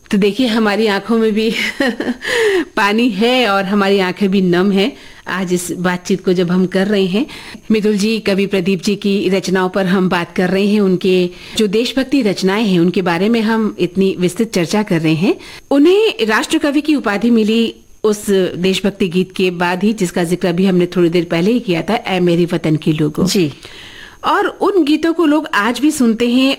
तो देखिए हमारी आंखों में भी पानी है और हमारी आंखें भी नम है आज इस बातचीत को जब हम कर रहे हैं। मितुल जी, कवि प्रदीप जी की रचनाओं पर हम बात कर रहे हैं। उनके जो देशभक्ति रचनाएं हैं उनके बारे में हम इतनी विस्तृत चर्चा कर रहे हैं। उन्हें राष्ट्र कवि की उपाधि मिली उस देशभक्ति गीत के बाद ही, जिसका जिक्र भी हमने थोड़ी देर पहले ही किया था, ऐ मेरे वतन के लोगों जी। और उन गीतों को लोग आज भी सुनते हैं